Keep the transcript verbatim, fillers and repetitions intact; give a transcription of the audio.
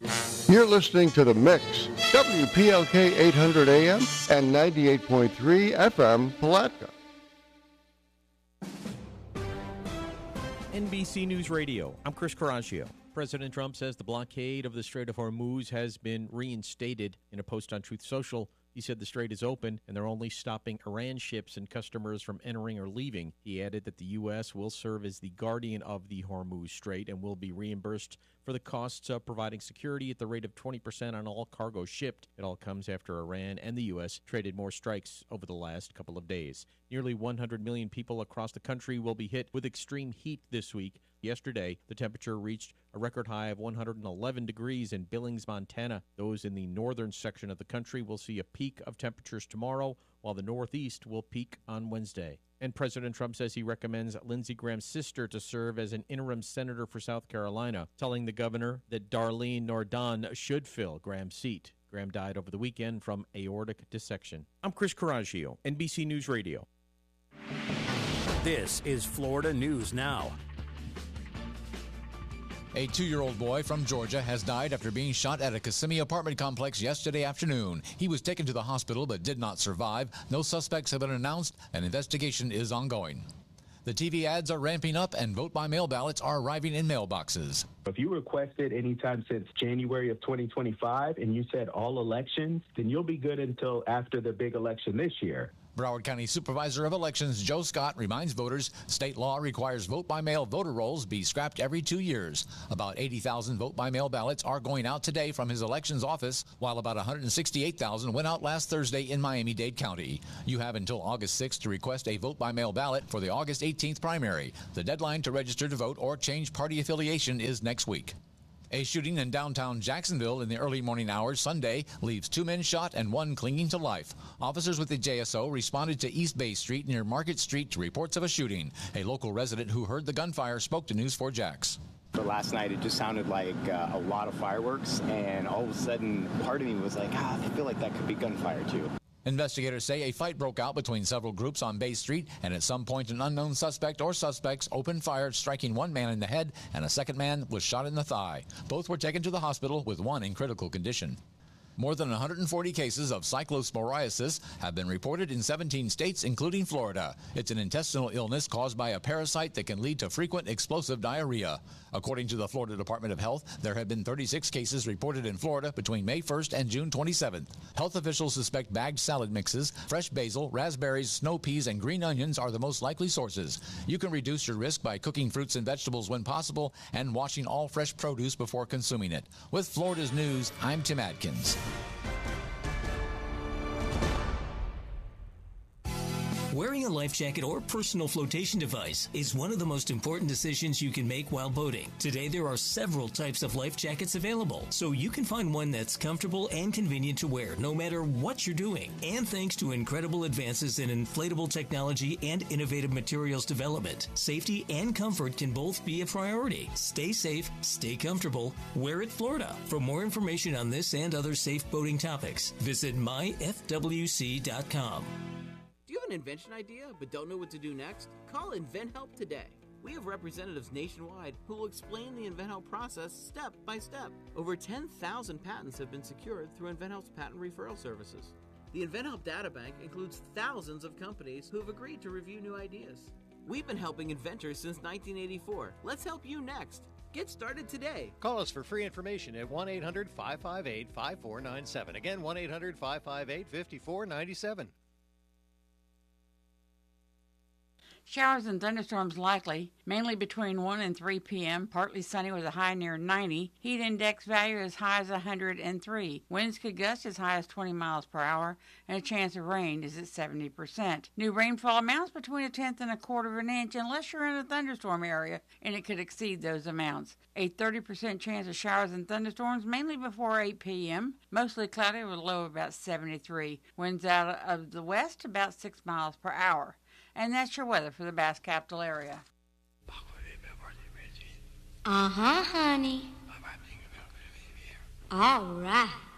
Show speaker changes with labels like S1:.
S1: You're listening to The Mix, W P L K eight hundred A M and ninety-eight point three F M, Palatka.
S2: N B C News Radio, I'm Chris Caraccio. President Trump says the blockade of the Strait of Hormuz has been reinstated. In a post on Truth Social, he said the strait is open and they're only stopping Iran ships and customers from entering or leaving. He added that the U S will serve as the guardian of the Hormuz Strait and will be reimbursed for the costs of providing security at the rate of twenty percent on all cargo shipped. It all comes after Iran and the U S traded more strikes over the last couple of days. Nearly one hundred million people across the country will be hit with extreme heat this week. Yesterday, the temperature reached a record high of one hundred eleven degrees in Billings, Montana. Those in the northern section of the country will see a peak of temperatures tomorrow, while the Northeast will peak on Wednesday. And President Trump says he recommends Lindsey Graham's sister to serve as an interim senator for South Carolina, telling the governor that Darlene Nordon should fill Graham's seat. Graham died over the weekend from aortic dissection. I'm Chris Caraccio, N B C News Radio.
S3: This is Florida News Now.
S4: A two-year-old boy from Georgia has died after being shot at a Kissimmee apartment complex yesterday afternoon. He was taken to the hospital but did not survive. No suspects have been announced. An investigation is ongoing. The T V ads are ramping up and vote-by-mail ballots are arriving in mailboxes.
S5: If you requested anytime since January of twenty twenty-five and you said all elections, then you'll be good until after the big election this year.
S4: Broward County Supervisor of Elections Joe Scott reminds voters state law requires vote-by-mail voter rolls be scrapped every two years. About eighty thousand vote-by-mail ballots are going out today from his elections office, while about one hundred sixty-eight thousand went out last Thursday in Miami-Dade County. You have until August sixth to request a vote-by-mail ballot for the August eighteenth primary. The deadline to register to vote or change party affiliation is next week. A shooting in downtown Jacksonville in the early morning hours Sunday leaves two men shot and one clinging to life. Officers with the J S O responded to East Bay Street near Market Street to reports of a shooting. A local resident who heard the gunfire spoke to News four Jax.
S6: For last night, it just sounded like uh, a lot of fireworks, and all of a sudden, part of me was like, ah, I feel like that could be gunfire too.
S4: Investigators say a fight broke out between several groups on Bay Street, and at some point an unknown suspect or suspects opened fire, striking one man in the head, and a second man was shot in the thigh. Both were taken to the hospital, with one in critical condition. More than one hundred forty cases of cyclosporiasis have been reported in seventeen states, including Florida. It's an intestinal illness caused by a parasite that can lead to frequent explosive diarrhea. According to the Florida Department of Health, there have been thirty-six cases reported in Florida between May first and June twenty-seventh. Health officials suspect bagged salad mixes, fresh basil, raspberries, snow peas, and green onions are the most likely sources. You can reduce your risk by cooking fruits and vegetables when possible and washing all fresh produce before consuming it. With Florida's News, I'm Tim Adkins.
S7: Wearing a life jacket or personal flotation device is one of the most important decisions you can make while boating. Today, there are several types of life jackets available, so you can find one that's comfortable and convenient to wear no matter what you're doing. And thanks to incredible advances in inflatable technology and innovative materials development, safety and comfort can both be a priority. Stay safe, stay comfortable, wear it Florida. For more information on this and other safe boating topics, visit my f w c dot com.
S8: Do you have an invention idea but don't know what to do next? Call InventHelp today. We have representatives nationwide who will explain the InventHelp process step by step. Over ten thousand patents have been secured through InventHelp's patent referral services. The InventHelp data bank includes thousands of companies who have agreed to review new ideas. We've been helping inventors since nineteen eighty-four. Let's help you next. Get started today.
S9: Call us for free information at one eight hundred five five eight five four nine seven. Again, one eight hundred five five eight five four nine seven.
S10: Showers and thunderstorms likely, mainly between one and three p.m., partly sunny with a high near ninety. Heat index value as high as one hundred three. Winds could gust as high as twenty miles per hour, and a chance of rain is at seventy percent. New rainfall amounts between a tenth and a quarter of an inch unless you're in a thunderstorm area, and it could exceed those amounts. A thirty percent chance of showers and thunderstorms, mainly before eight p.m., mostly cloudy with a low of about seventy-three. Winds out of the west about six miles per hour. And that's your weather for the Bass Capital area.
S11: Uh-huh, honey. All right.